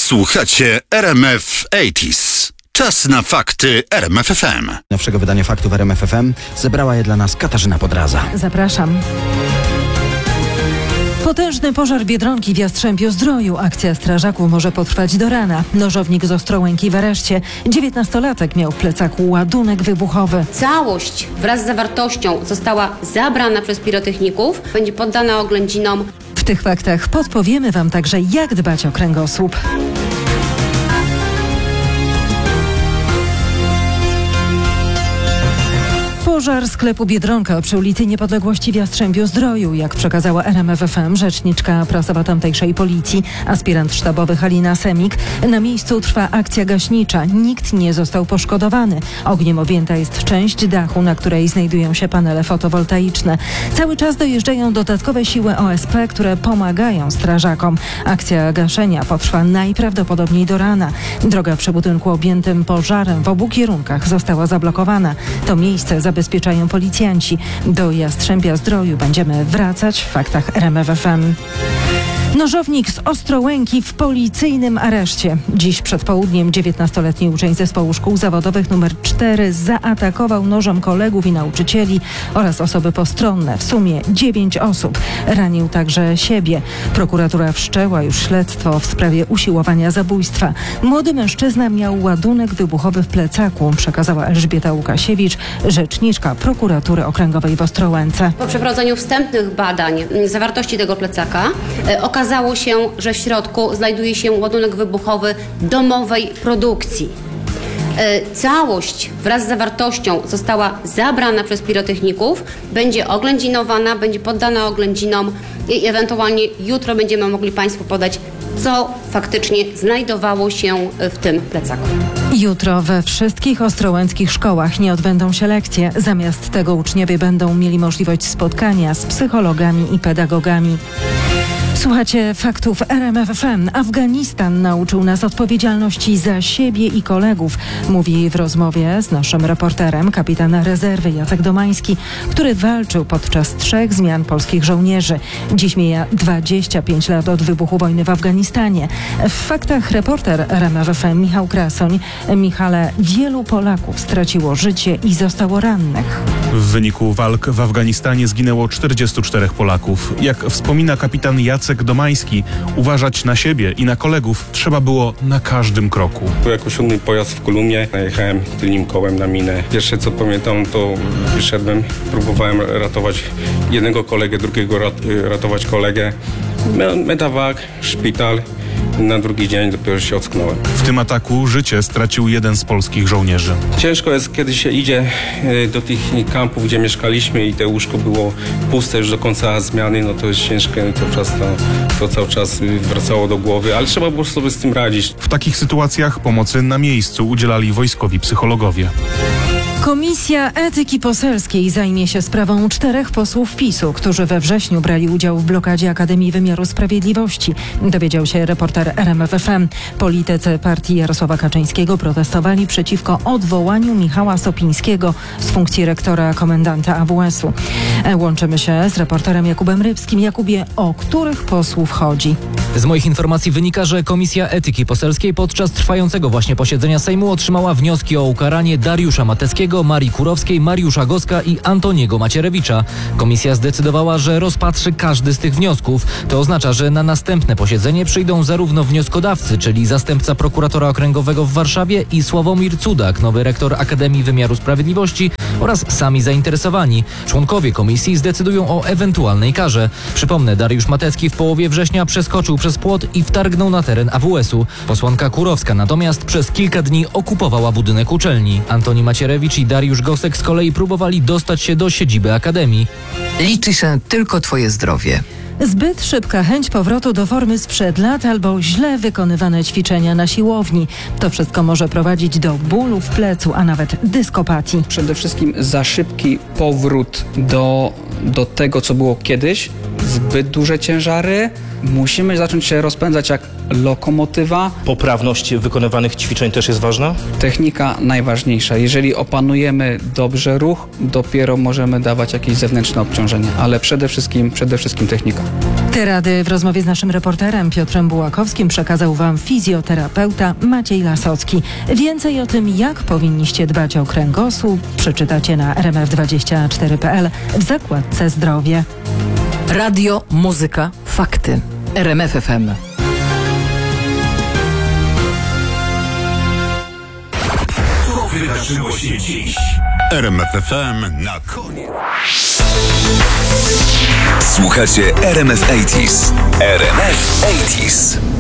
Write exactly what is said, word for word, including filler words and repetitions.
Słuchacie R M F osiemdziesiąt. Czas na fakty R M F F M. Nowszego wydania faktów R M F F M zebrała je dla nas Katarzyna Podraza. Zapraszam. Potężny pożar Biedronki w Jastrzębiu-Zdroju. Akcja strażaków może potrwać do rana. Nożownik z Ostrołęki w areszcie. dziewiętnastolatek miał w plecaku ładunek wybuchowy. Całość wraz z zawartością została zabrana przez pirotechników. Będzie poddana oględzinom. W tych faktach podpowiemy Wam także, jak dbać o kręgosłup. Pożar sklepu Biedronka przy ulicy Niepodległości w Jastrzębiu-Zdroju. Jak przekazała R M F F M rzeczniczka prasowa tamtejszej policji, aspirant sztabowy Halina Semik, na miejscu trwa akcja gaśnicza. Nikt nie został poszkodowany. Ogniem objęta jest część dachu, na której znajdują się panele fotowoltaiczne. Cały czas dojeżdżają dodatkowe siły O S P, które pomagają strażakom. Akcja gaszenia potrwa najprawdopodobniej do rana. Droga przy budynku objętym pożarem w obu kierunkach została zablokowana. To miejsce zabezpieczają policjanci. Do Jastrzębia-Zdroju będziemy wracać w faktach R M F F M. Nożownik z Ostrołęki w policyjnym areszcie. Dziś przed południem dziewiętnastoletni uczeń zespołu szkół zawodowych numer cztery zaatakował nożem kolegów i nauczycieli oraz osoby postronne. W sumie dziewięć osób. Ranił także siebie. Prokuratura wszczęła już śledztwo w sprawie usiłowania zabójstwa. Młody mężczyzna miał ładunek wybuchowy w plecaku, przekazała Elżbieta Łukasiewicz, rzeczniczka prokuratury okręgowej w Ostrołęce. Po przeprowadzeniu wstępnych badań zawartości tego plecaka e, okazało się, że w środku znajduje się ładunek wybuchowy domowej produkcji. E, całość wraz z zawartością została zabrana przez pirotechników, będzie oględzinowana, będzie poddana oględzinom i ewentualnie jutro będziemy mogli Państwu podać, co faktycznie znajdowało się w tym plecaku. Jutro we wszystkich ostrołęckich szkołach nie odbędą się lekcje. Zamiast tego uczniowie będą mieli możliwość spotkania z psychologami i pedagogami. Słuchacie faktów R M F F M. Afganistan nauczył nas odpowiedzialności za siebie i kolegów, mówi w rozmowie z naszym reporterem kapitan rezerwy Jacek Domański, który walczył podczas trzech zmian polskich żołnierzy. Dziś mija dwadzieścia pięć lat od wybuchu wojny w Afganistanie. W faktach reporter R M F F M Michał Krasoń. Michale, wielu Polaków straciło życie i zostało rannych. W wyniku walk w Afganistanie zginęło czterdziestu czterech Polaków. Jak wspomina kapitan Jacek Domański, uważać na siebie i na kolegów trzeba było na każdym kroku. Był jako siódmy pojazd w Kolumnie, najechałem tylnym kołem na minę. Pierwsze co pamiętam, to wyszedłem, próbowałem ratować jednego kolegę, drugiego ratować kolegę. Medevac, szpital. Na drugi dzień dopiero się ocknąłem. W tym ataku życie stracił jeden z polskich żołnierzy. Ciężko jest, kiedy się idzie do tych kampów, gdzie mieszkaliśmy i te łóżko było puste już do końca zmiany, no to jest ciężkie, cały czas to, to cały czas wracało do głowy, ale trzeba było sobie z tym radzić. W takich sytuacjach pomocy na miejscu udzielali wojskowi psychologowie. Komisja Etyki Poselskiej zajmie się sprawą czterech posłów PiSu, którzy we wrześniu brali udział w blokadzie Akademii Wymiaru Sprawiedliwości. Dowiedział się reporter R M F F M. Politycy partii Jarosława Kaczyńskiego protestowali przeciwko odwołaniu Michała Sopińskiego z funkcji rektora komendanta A W S-u. Łączymy się z reporterem Jakubem Rybskim. Jakubie, o których posłów chodzi? Z moich informacji wynika, że Komisja Etyki Poselskiej podczas trwającego właśnie posiedzenia Sejmu otrzymała wnioski o ukaranie Dariusza Mateckiego, Marii Kurowskiej, Mariusza Goska i Antoniego Macierewicza. Komisja zdecydowała, że rozpatrzy każdy z tych wniosków. To oznacza, że na następne posiedzenie przyjdą zarówno wnioskodawcy, czyli zastępca prokuratora okręgowego w Warszawie i Sławomir Cudak, nowy rektor Akademii Wymiaru Sprawiedliwości, oraz sami zainteresowani. Członkowie komisji zdecydują o ewentualnej karze. Przypomnę, Dariusz Matecki w połowie września przeskoczył przez płot i wtargnął na teren A W S-u. Posłanka Kurowska natomiast przez kilka dni okupowała budynek uczelni. Antoni Macierewicz i Dariusz Gosek z kolei próbowali dostać się do siedziby Akademii. Liczy się tylko twoje zdrowie. Zbyt szybka chęć powrotu do formy sprzed lat albo źle wykonywane ćwiczenia na siłowni. To wszystko może prowadzić do bólu w plecu, a nawet dyskopatii. Przede wszystkim za szybki powrót do, do tego, co było kiedyś, zbyt duże ciężary. Musimy zacząć się rozpędzać jak lokomotywa. Poprawność wykonywanych ćwiczeń też jest ważna? Technika najważniejsza. Jeżeli opanujemy dobrze ruch, dopiero możemy dawać jakieś zewnętrzne obciążenie, ale przede wszystkim, przede wszystkim technika. Te rady w rozmowie z naszym reporterem Piotrem Bułakowskim przekazał Wam fizjoterapeuta Maciej Lasocki. Więcej o tym, jak powinniście dbać o kręgosłup, przeczytacie na r m f dwadzieścia cztery kropka p l w zakładce zdrowie. Radio, muzyka, fakty. R M F F M. Co wydarzyło się dziś? R M F F M na koniec. Słuchacie R M F osiemdziesiąt. R M F osiemdziesiąt.